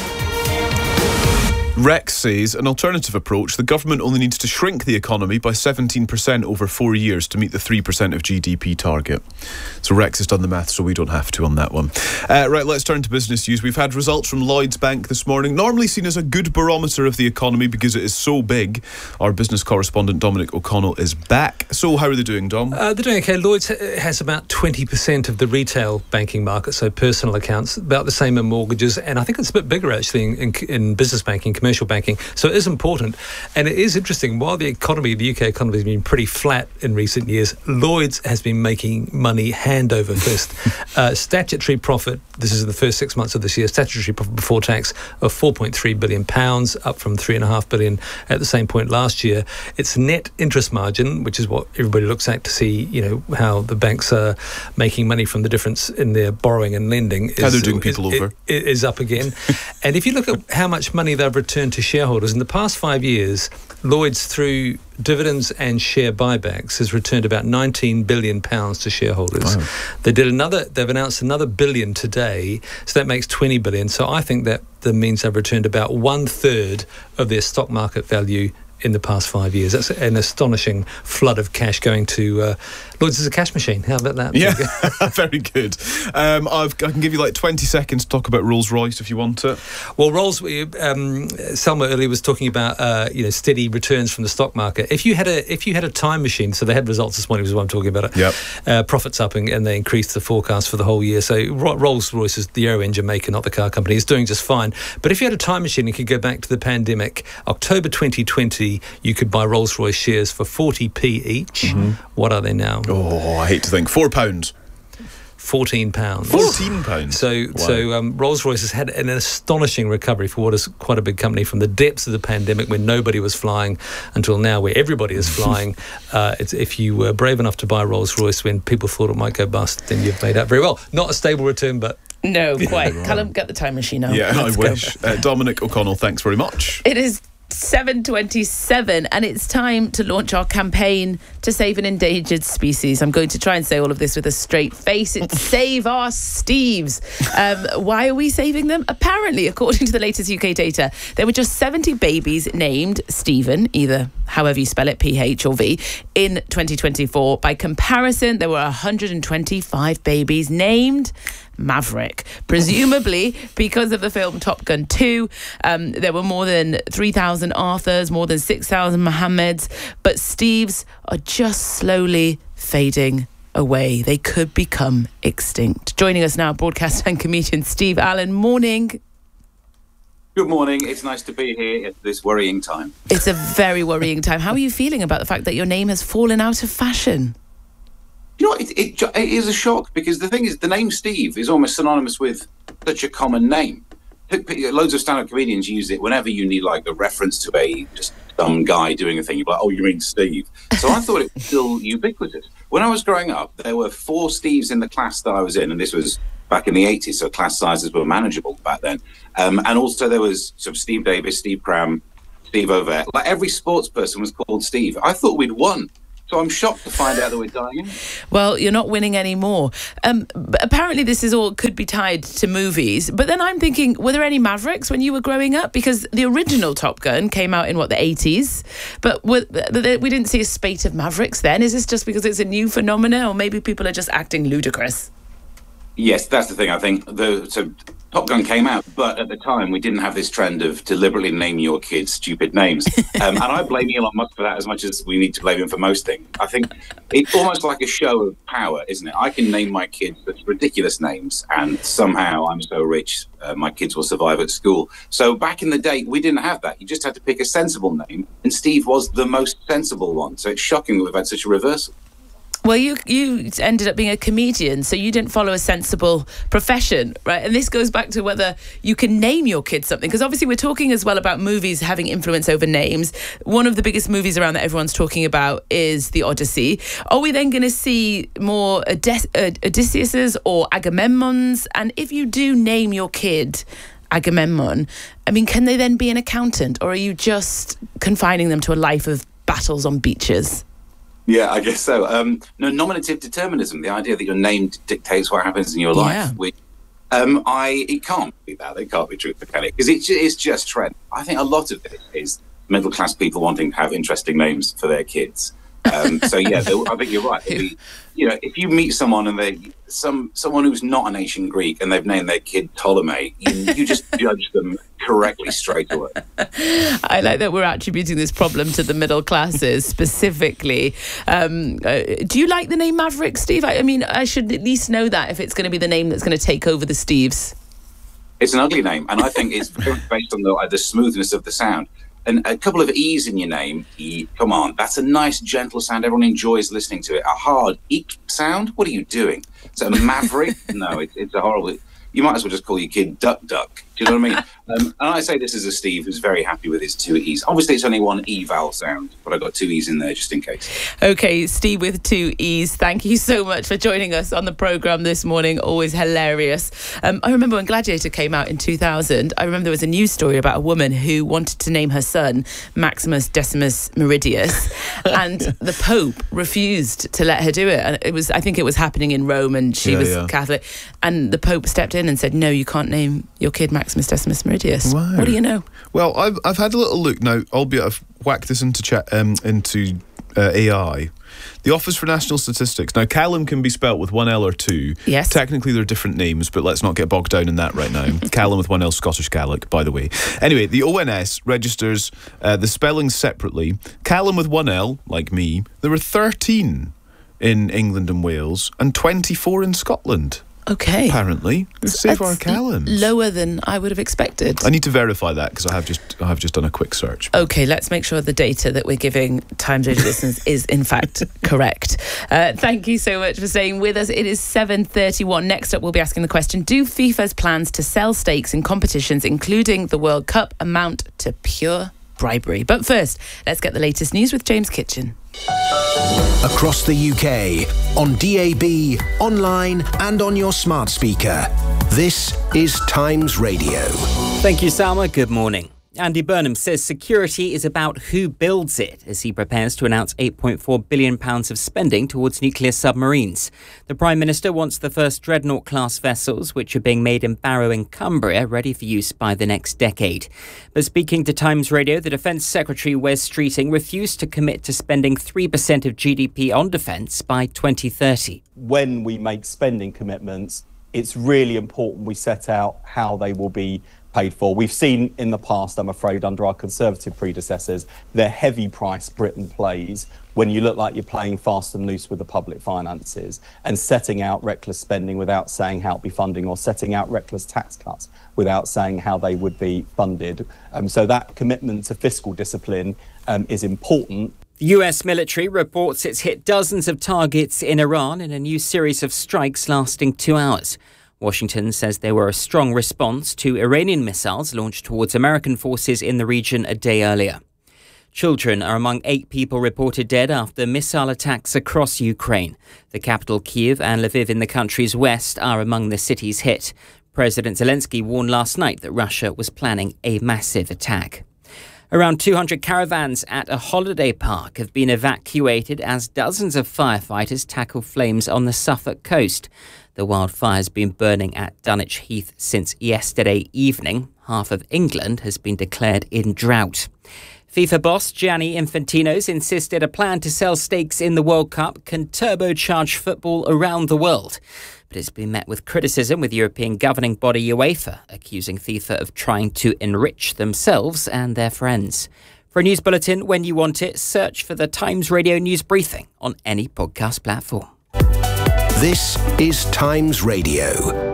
Rex says an alternative approach, the government only needs to shrink the economy by 17% over 4 years to meet the 3% of GDP target. So Rex has done the math, so we don't have to on that one. Right, let's turn to business news. We've had results from Lloyds Bank this morning, normally seen as a good barometer of the economy because it is so big. Our business correspondent Dominic O'Connell is back. So how are they doing, Dom? They're doing okay. Lloyds has about 20% of the retail banking market, so personal accounts, about the same in mortgages, and I think it's a bit bigger actually in business banking, commercial banking. So it is important. And it is interesting, while the UK economy has been pretty flat in recent years, Lloyds has been making money hand over fist. Statutory profit, this is the first 6 months of this year, statutory profit before tax of £4.3 billion, up from £3.5 billion at the same point last year. Its net interest margin, which is what everybody looks at to see, how the banks are making money from the difference in their borrowing and lending, how they're doing people over. Is up again. And if you look at how much money they've returned to shareholders in the past 5 years, Lloyds, through dividends and share buybacks, has returned about £19 billion to shareholders. Wow. They've announced another billion today, so that makes $20 billion. So I think that means they've returned about 1/3 of their stock market value in the past 5 years. That's an astonishing flood of cash going to Lloyds as a cash machine. How about that? Yeah, very good. I can give you like 20 seconds to talk about Rolls-Royce if you want it. Well, Selma earlier was talking about steady returns from the stock market. If you had a time machine, so they had results this morning, was what I'm talking about. Yep. Profits up and they increased the forecast for the whole year. So Rolls-Royce is the aero engine maker, not the car company. Is doing just fine. But if you had a time machine and could go back to the pandemic, October 2020. You could buy Rolls-Royce shares for 40p each. Mm-hmm. What are they now? Oh, I hate to think. £4. £14. £14. So Rolls-Royce has had an astonishing recovery for what is quite a big company from the depths of the pandemic when nobody was flying until now where everybody is flying. If you were brave enough to buy Rolls-Royce when people thought it might go bust, then you've made out very well. Not a stable return, but... No, quite. Callum, get the time machine out. Yeah, I wish. Dominic O'Connell, thanks very much. It is 7:27 and it's time to launch our campaign to save an endangered species. I'm going to try and say all of this with a straight face. It's Save Our Steves. Why are we saving them? Apparently, according to the latest UK data, there were just 70 babies named Stephen, either however you spell it, PH or V, in 2024. By comparison, there were 125 babies named Maverick. Presumably because of the film Top Gun 2, there were more than 3,000 Arthurs, more than 6,000 Mohammeds, but Steves are just slowly fading away. They could become extinct. Joining us now, broadcaster and comedian Steve Allen. Morning. Good morning. It's nice to be here at this worrying time. It's a very worrying time. How are you feeling about the fact that your name has fallen out of fashion? You know, it is a shock because the thing is, the name Steve is almost synonymous with such a common name. Loads of stand-up comedians use it whenever you need like a reference to a just some guy doing a thing, you're like, oh, you mean Steve? So I thought it was still ubiquitous. When I was growing up, there were 4 Steves in the class that I was in, and this was back in the 80s, so class sizes were manageable back then. And also there was sort of Steve Davis, Steve Cram, Steve Ovett. Like every sports person was called Steve. I thought we'd won. So I'm shocked to find out that we're dying. Well, you're not winning anymore. But apparently this is all could be tied to movies. But then I'm thinking, were there any Mavericks when you were growing up? Because the original Top Gun came out in, the 80s? But we didn't see a spate of Mavericks then. Is this just because it's a new phenomenon, or maybe people are just acting ludicrous? Yes, that's the thing. I think so Top Gun came out, but at the time we didn't have this trend of deliberately naming your kids stupid names. And I blame Elon Musk for that as much as we need to blame him for most things. I think it's almost like a show of power, isn't it? I can name my kids such ridiculous names, and somehow I'm so rich, my kids will survive at school. So back in the day, we didn't have that. You just had to pick a sensible name, and Steve was the most sensible one. So it's shocking that we've had such a reversal. Well, you ended up being a comedian, so you didn't follow a sensible profession, right? And this goes back to whether you can name your kids something, because obviously we're talking as well about movies having influence over names. One of the biggest movies around that everyone's talking about is The Odyssey. Are we then going to see more Odysseus's or Agamemnons? And if you do name your kid Agamemnon, I mean, can they then be an accountant, or are you just confining them to a life of battles on beaches? Yeah, I guess so. No, nominative determinism, the idea that your name dictates what happens in your life. Which, it can't be that. It can't be true, can it? Because it's just trend. I think a lot of it is middle-class people wanting to have interesting names for their kids. So yeah, I think you're right. If you meet someone and someone who's not an ancient Greek and they've named their kid Ptolemy, you just judge them correctly straight away. I like that we're attributing this problem to the middle classes specifically. Do you like the name Maverick, Steve? I mean, I should at least know that if it's going to be the name that's going to take over the Steves. It's an ugly name, and I think it's based on the smoothness of the sound. And a couple of E's in your name, come on, that's a nice, gentle sound. Everyone enjoys listening to it. A hard eek sound? What are you doing? So Maverick? No, it's a horrible... You might as well just call your kid Duck Duck. Do you know what I mean? And I say this as a Steve who's very happy with his 2 E's. Obviously, it's only one E vowel sound, but I got 2 E's in there just in case. Okay, Steve with 2 E's, thank you so much for joining us on the programme this morning. Always hilarious. I remember when Gladiator came out in 2000, I remember there was a news story about a woman who wanted to name her son Maximus Decimus Meridius, and the Pope refused to let her do it. And I think it was happening in Rome, and she was Catholic, and the Pope stepped in and said, no, you can't name your kid Maximus Decimus Meridius. Wow. What do you know? Well, I've had a little look now, albeit I've whacked this into AI. The Office for National Statistics. Now, Callum can be spelt with 1 L or 2. Yes. Technically, they're different names, but let's not get bogged down in that right now. Callum with 1 L, Scottish Gaelic, by the way. Anyway, the ONS registers the spellings separately. Callum with 1 L, like me, there were 13 in England and Wales and 24 in Scotland. Okay. Apparently. Save our Callums. Lower than I would have expected. I need to verify that because I have just done a quick search. Okay, let's make sure the data that we're giving Times Radio listeners is in fact correct. Thank you so much for staying with us. It is 7:31. Next up, we'll be asking the question, do FIFA's plans to sell stakes in competitions, including the World Cup, amount to pure bribery? But first, let's get the latest news with James Kitchen. Across the UK, on DAB, online and on your smart speaker. This is Times Radio. Thank you, Salma. Good morning. Andy Burnham says security is about who builds it as he prepares to announce £8.4 billion of spending towards nuclear submarines. The Prime Minister wants the first Dreadnought-class vessels, which are being made in Barrow in Cumbria, ready for use by the next decade. But speaking to Times Radio, the Defence Secretary Wes Streeting refused to commit to spending 3% of GDP on defence by 2030. When we make spending commitments, it's really important we set out how they will be paid for. We've seen in the past, I'm afraid, under our Conservative predecessors, the heavy price Britain plays when you look like you're playing fast and loose with the public finances and setting out reckless spending without saying how it be funding, or setting out reckless tax cuts without saying how they would be funded. So that commitment to fiscal discipline is important. The US military reports it's hit dozens of targets in Iran in a new series of strikes lasting 2 hours. Washington says they were a strong response to Iranian missiles launched towards American forces in the region a day earlier. Children are among 8 people reported dead after missile attacks across Ukraine. The capital Kyiv and Lviv in the country's west are among the cities hit. President Zelensky warned last night that Russia was planning a massive attack. Around 200 caravans at a holiday park have been evacuated as dozens of firefighters tackle flames on the Suffolk coast. The wildfire's been burning at Dunwich Heath since yesterday evening. Half of England has been declared in drought. FIFA boss Gianni Infantino's insisted a plan to sell stakes in the World Cup can turbocharge football around the world. But it's been met with criticism, with European governing body UEFA accusing FIFA of trying to enrich themselves and their friends. For a news bulletin when you want it, search for the Times Radio News Briefing on any podcast platform. This is Times Radio.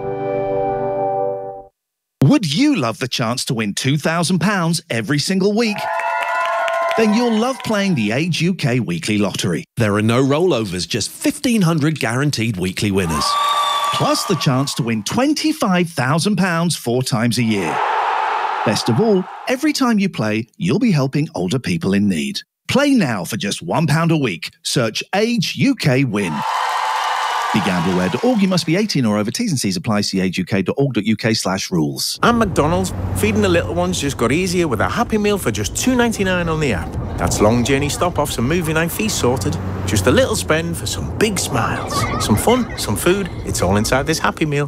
Would you love the chance to win £2,000 every single week? Then you'll love playing the Age UK Weekly Lottery. There are no rollovers, just 1,500 guaranteed weekly winners. Plus the chance to win £25,000 4 times a year. Best of all, every time you play, you'll be helping older people in need. Play now for just £1 a week. Search Age UK Win. BeGambleAware.org. You must be 18 or over. T's and C's apply. See ageuk.org.uk/rules. At McDonald's, feeding the little ones just got easier with a Happy Meal for just $2.99 on the app. That's long journey stop-offs and movie night feast sorted. Just a little spend for some big smiles. Some fun, some food. It's all inside this Happy Meal.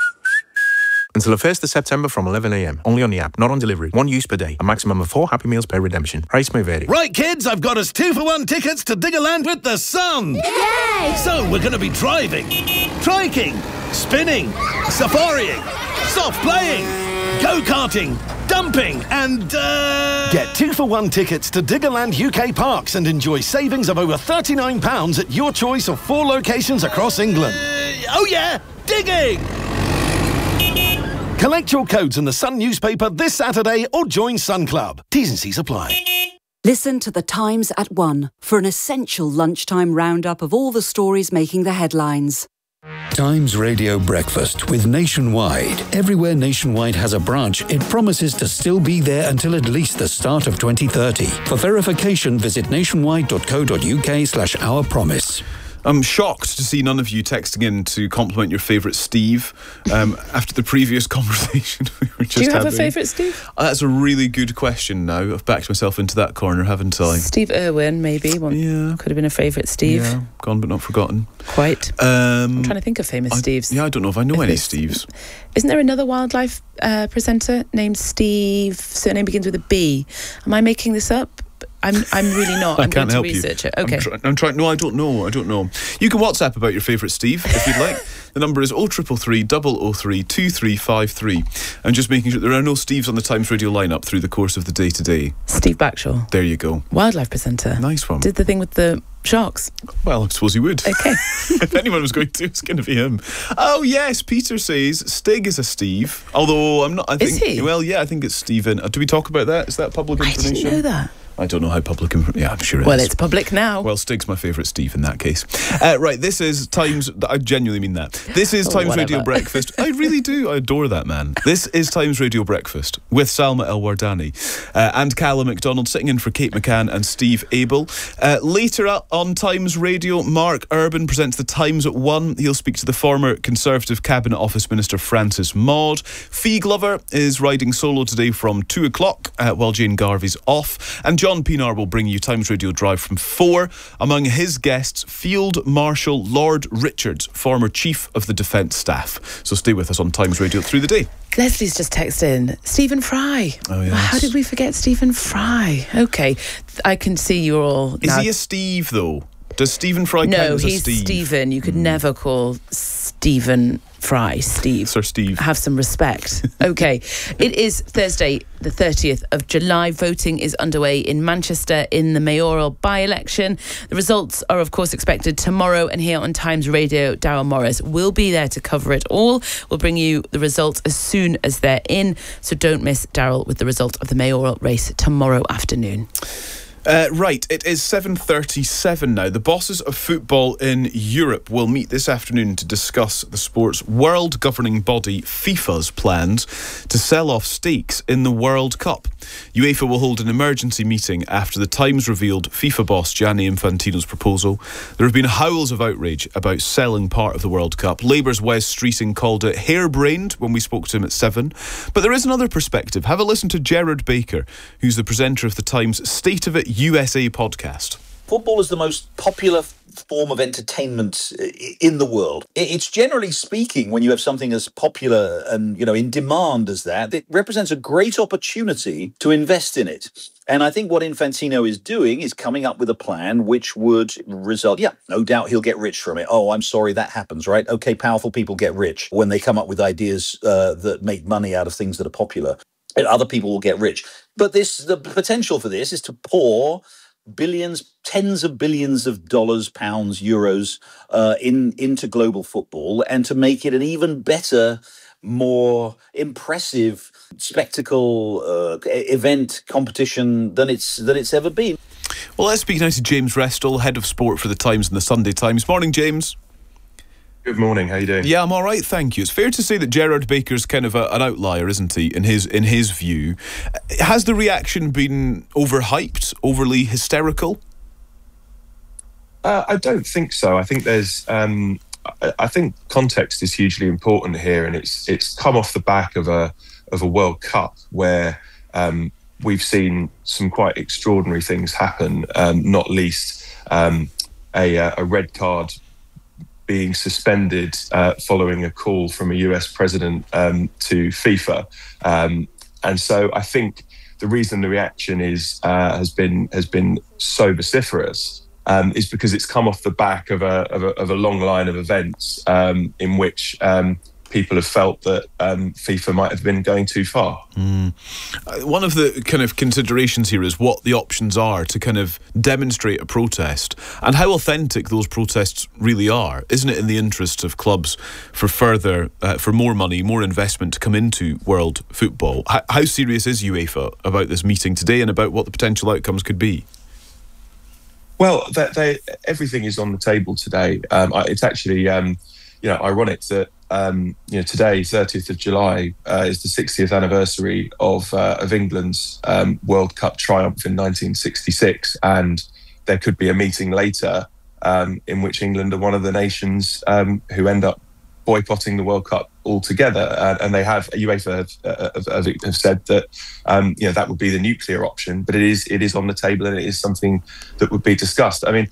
Until the 1st of September from 11 a.m. Only on the app, not on delivery. 1 use per day. A maximum of 4 Happy Meals per redemption. Price may vary. Right, kids, I've got us 2-for-1 tickets to Diggerland with the sun. Yay! So we're going to be driving, triking, spinning, safarieing, soft playing, go-karting, dumping and, Get 2-for-1 tickets to Diggerland UK Parks and enjoy savings of over £39 at your choice of 4 locations across England. Oh yeah, digging! Collect your codes in the Sun newspaper this Saturday or join Sun Club. T's and C's apply. Listen to The Times at 1 for an essential lunchtime roundup of all the stories making the headlines. Times Radio Breakfast with Nationwide. Everywhere Nationwide has a branch, it promises to still be there until at least the start of 2030. For verification, visit nationwide.co.uk/ourpromise. I'm shocked to see none of you texting in to compliment your favourite Steve after the previous conversation we were just having. Do you have a favourite Steve? That's a really good question now. I've backed myself into that corner, haven't I? Steve Irwin, maybe. Yeah. Could have been a favourite Steve. Yeah, gone but not forgotten. Quite. I'm trying to think of famous Steves. Yeah, I don't know if I know any Steves. Isn't there another wildlife presenter named Steve, surname begins with a B? Am I making this up? I'm really not. I'm going to research it. Okay. I'm trying. No, I don't know. You can WhatsApp about your favourite Steve if you'd like. The number is 0333 003 2353. I'm just making sure there are no Steves on the Times Radio lineup through the course of the day today. Steve Backshall. There you go. Wildlife presenter. Nice one. Did the thing with the sharks. Well, I suppose he would. Okay. If anyone was going to, it's going to be him. Oh yes, Peter says Stig is a Steve. Although I'm not. I think, is he? Well, yeah, I think it's Stephen. Do we talk about that? Is that public information? I didn't know that. I don't know how public information. Yeah, I'm sure it is. Well, it's public now. Well, Stig's my favourite Steve in that case. Right, this is Times... I genuinely mean that. This is Times Radio Breakfast. I really do. I adore that man. This is Times Radio Breakfast with Salma El-Wardani and Callum MacDonald sitting in for Kate McCann and Steve Abel. Later on Times Radio, Mark Urban presents The Times at 1. He'll speak to the former Conservative Cabinet Office Minister Francis Maude. Fee Glover is riding solo today from 2 o'clock while Jane Garvey's off. And John Pienaar will bring you Times Radio Drive from 4. Among his guests, Field Marshal Lord Richards, former Chief of the Defence Staff. So stay with us on Times Radio through the day. Leslie's just texted in, Stephen Fry. Oh, yes. How did we forget Stephen Fry? Okay, I can see you're all... Is he a Steve, though? Does Stephen Fry count as a Steve? No, he's Stephen. You could never call Stephen Fry Steve. Sir Steve. Have some respect. Okay. It is Thursday, the 30th of July. Voting is underway in Manchester in the mayoral by-election. The results are, of course, expected tomorrow, and here on Times Radio, Darryl Morris will be there to cover it all. We'll bring you the results as soon as they're in, so don't miss Darryl with the result of the mayoral race tomorrow afternoon. Right, it is 7:37 now. The bosses of football in Europe will meet this afternoon to discuss the sport's world governing body, FIFA's plans to sell off stakes in the World Cup. UEFA will hold an emergency meeting after the Times revealed FIFA boss Gianni Infantino's proposal. There have been howls of outrage about selling part of the World Cup. Labour's Wes Streeting called it harebrained when we spoke to him at 7. But there is another perspective. Have a listen to Gerard Baker, who's the presenter of the Times State of It USA podcast. Football is the most popular form of entertainment in the world. It's generally speaking, when you have something as popular and, in demand as that, it represents a great opportunity to invest in it. And I think what Infantino is doing is coming up with a plan which would result, no doubt he'll get rich from it. Oh, I'm sorry, that happens, right? Okay, powerful people get rich when they come up with ideas that make money out of things that are popular. And other people will get rich. But the potential for this is to pour billions, tens of billions of dollars, pounds, euros into global football, and to make it an even better, more impressive spectacle, event, competition than it's ever been. Well, let's speak now to James Restall, head of sport for the Times and the Sunday Times. Morning, James. Good morning. How you doing? Yeah, I'm all right, thank you. It's fair to say that Gerard Baker's kind of an outlier, isn't he? In his view, has the reaction been overhyped, overly hysterical? I don't think so. I think there's. I think context is hugely important here, and it's come off the back of a World Cup where we've seen some quite extraordinary things happen. Not least a red card being suspended following a call from a US president to FIFA, and so I think the reason the reaction has been so vociferous is because it's come off the back of a long line of events in which people have felt that FIFA might have been going too far. One of the kind of considerations here is what the options are to kind of demonstrate a protest and how authentic those protests really are. Isn't it in the interest of clubs for more money, more investment to come into world football? How serious is UEFA about this meeting today and about what the potential outcomes could be? Well, everything is on the table today. It's actually, ironic that today, 30th of July, is the 60th anniversary of England's World Cup triumph in 1966, and there could be a meeting later in which England are one of the nations who end up boycotting the World Cup altogether, and they have UEFA have said that that would be the nuclear option, but it is on the table and it is something that would be discussed. I mean,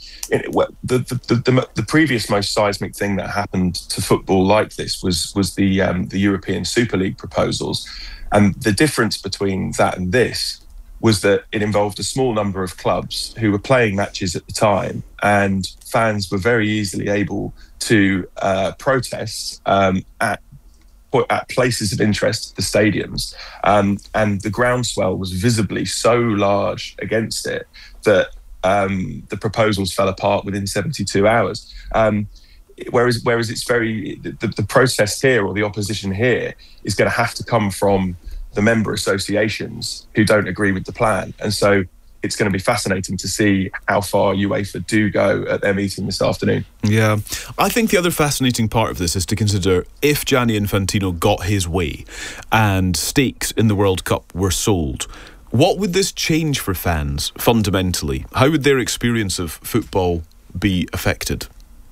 the previous most seismic thing that happened to football like this was the European Super League proposals, and the difference between that and this was that it involved a small number of clubs who were playing matches at the time, and fans were very easily able to protest at places of interest, the stadiums, and the groundswell was visibly so large against it that the proposals fell apart within 72 hours. Whereas it's the protest here, or the opposition here, is going to have to come from the member associations who don't agree with the plan. And so it's going to be fascinating to see how far UEFA do go at their meeting this afternoon. Yeah. I think the other fascinating part of this is to consider if Gianni Infantino got his way and stakes in the World Cup were sold, what would this change for fans fundamentally? How would their experience of football be affected?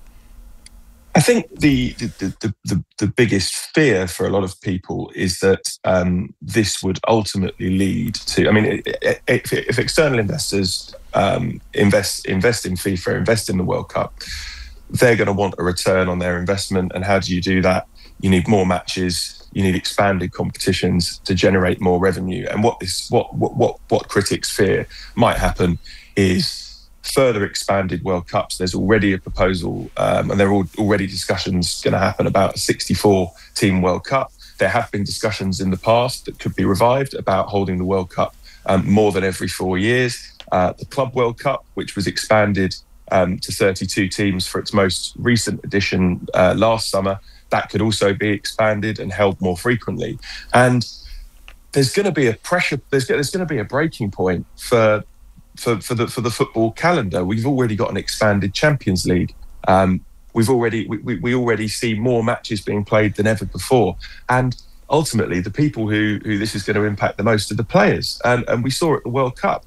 I think the biggest fear for a lot of people is that this would ultimately lead to. I mean, if external investors invest in FIFA, invest in the World Cup, they're going to want a return on their investment. And how do you do that? You need more matches. You need expanded competitions to generate more revenue. And what critics fear might happen is further expanded World Cups. There's already a proposal, and there are already discussions going to happen about a 64-team World Cup. There have been discussions in the past that could be revived about holding the World Cup more than every 4 years. The Club World Cup, which was expanded to 32 teams for its most recent edition last summer, that could also be expanded and held more frequently. And there's going to be a pressure. There's going to be a breaking point for for the football calendar. We've already got an expanded Champions League. We already see more matches being played than ever before, and ultimately the people who this is going to impact the most are the players. And we saw at the World Cup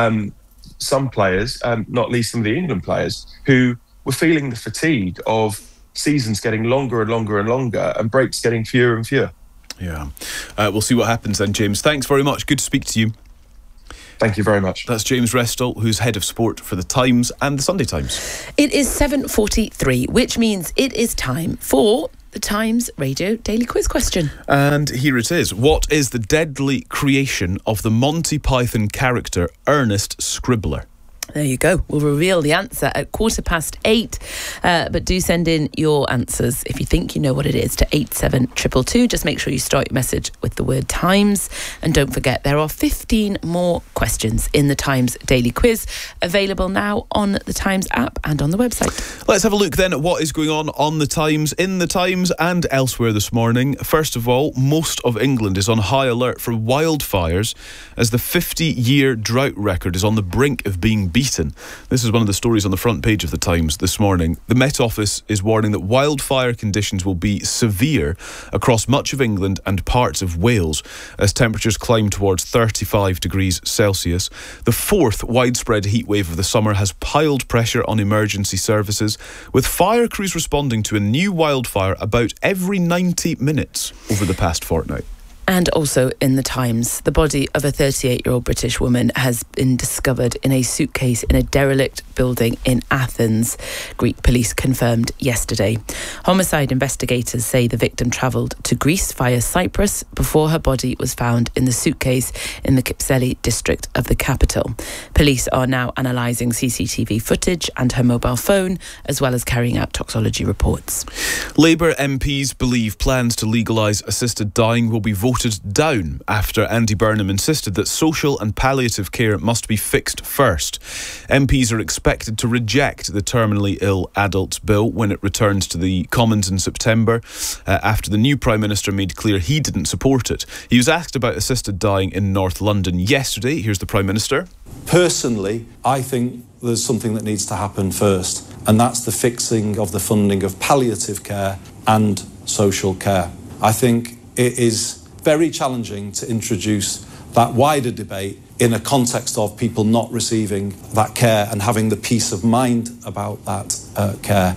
some players, not least some of the England players, who were feeling the fatigue of seasons getting longer and longer and longer and breaks getting fewer and fewer. Yeah. We'll see what happens then, James. Thanks very much. Good to speak to you. Thank you very much. That's James Restall, who's head of sport for the Times and the Sunday Times. It is 7:43, which means it is time for the Times Radio Daily Quiz question. And here it is. What is the deadly creation of the Monty Python character Ernest Scribbler? There you go. We'll reveal the answer at 8:15. But do send in your answers if you think you know what it is to 87222. Just make sure you start your message with the word Times. And don't forget, there are 15 more questions in the Times Daily Quiz, available now on the Times app and on the website. Let's have a look then at what is going on the Times, in the Times and elsewhere this morning. First of all, most of England is on high alert for wildfires as the 50-year drought record is on the brink of being beaten. This is one of the stories on the front page of the Times this morning. The Met Office is warning that wildfire conditions will be severe across much of England and parts of Wales as temperatures climb towards 35 degrees Celsius. The fourth widespread heat wave of the summer has piled pressure on emergency services, with fire crews responding to a new wildfire about every 90 minutes over the past fortnight. And also in the Times, the body of a 38-year-old British woman has been discovered in a suitcase in a derelict building in Athens, Greek police confirmed yesterday. Homicide investigators say the victim travelled to Greece via Cyprus before her body was found in the suitcase in the Kypseli district of the capital. Police are now analysing CCTV footage and her mobile phone, as well as carrying out toxicology reports. Labour MPs believe plans to legalise assisted dying will be voted down after Andy Burnham insisted that social and palliative care must be fixed first. MPs are expected to reject the terminally ill adults bill when it returns to the Commons in September, after the new Prime Minister made clear he didn't support it. He was asked about assisted dying in North London yesterday. Here's the Prime Minister. Personally, I think there's something that needs to happen first, and that's the fixing of the funding of palliative care and social care. I think it is very challenging to introduce that wider debate in a context of people not receiving that care and having the peace of mind about that care.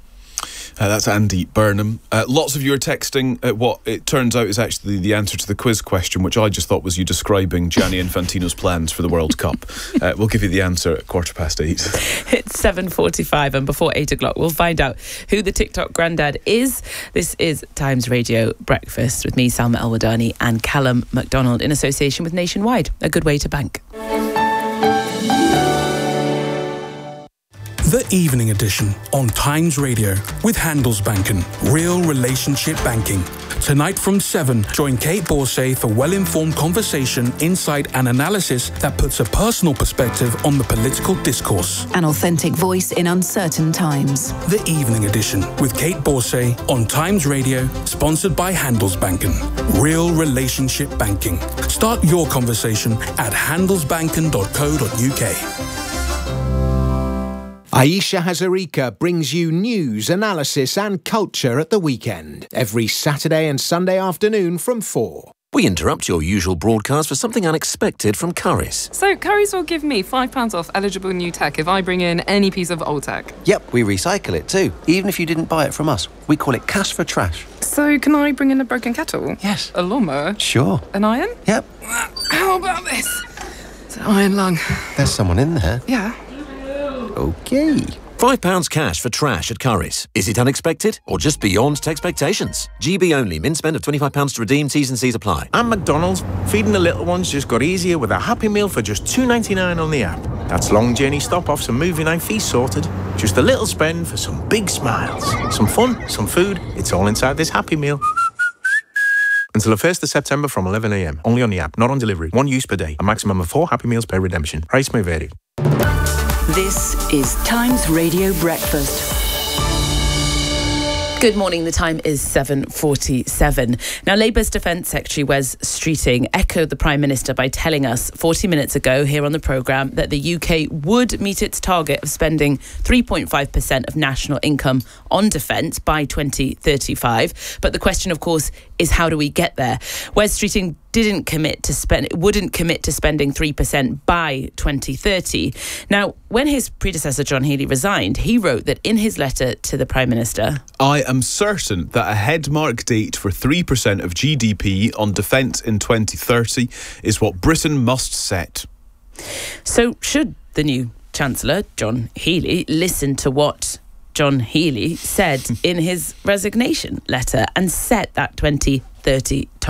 That's Andy Burnham. Lots of you are texting what it turns out is actually the answer to the quiz question, which I just thought was you describing Gianni Infantino's plans for the World Cup. We'll give you the answer at 8:15. It's 7:45, and before 8 o'clock we'll find out who the TikTok granddad is. This is Times Radio Breakfast with me, Salma Al-Wadani, and Callum MacDonald in association with Nationwide. A good way to bank. The Evening Edition on Times Radio with Handelsbanken. Real relationship banking. Tonight from 7, join Kate Borsay for well-informed conversation, insight and analysis that puts a personal perspective on the political discourse. An authentic voice in uncertain times. The Evening Edition with Kate Borsay on Times Radio, sponsored by Handelsbanken. Real relationship banking. Start your conversation at handelsbanken.co.uk. Aisha Hazarika brings you news, analysis and culture at the weekend, every Saturday and Sunday afternoon from 4. We interrupt your usual broadcast for something unexpected from Currys. So Currys will give me £5 off eligible new tech if I bring in any piece of old tech. Yep, we recycle it too, even if you didn't buy it from us. We call it cash for trash. So can I bring in a broken kettle? Yes. A lawnmower? Sure. An iron? Yep. How about this? It's an iron lung. There's someone in there. Yeah. Okay. £5 cash for trash at Currys. Is it unexpected or just beyond expectations? GB only. Min spend of £25 to redeem. T's and C's apply. And McDonald's, feeding the little ones just got easier with a Happy Meal for just $2.99 on the app. That's long journey stop-offs and movie night fees sorted. Just a little spend for some big smiles. Some fun, some food. It's all inside this Happy Meal. Until the 1st of September from 11 a.m. Only on the app, not on delivery. One use per day. A maximum of 4 Happy Meals per redemption. Price may vary. This is Times Radio Breakfast. Good morning. The time is 7:47. Now, Labour's Defence Secretary Wes Streeting echoed the Prime Minister by telling us 40 minutes ago here on the programme that the UK would meet its target of spending 3.5% of national income on defence by 2035. But the question, of course, is how do we get there? Wes Streeting wouldn't commit to spending 3% by 2030. Now, when his predecessor John Healey resigned, he wrote that in his letter to the Prime Minister, I am certain that a headmark date for 3% of GDP on defence in 2030 is what Britain must set. So should the new Chancellor, John Healey, listen to what John Healey said in his resignation letter and set that 2030 target?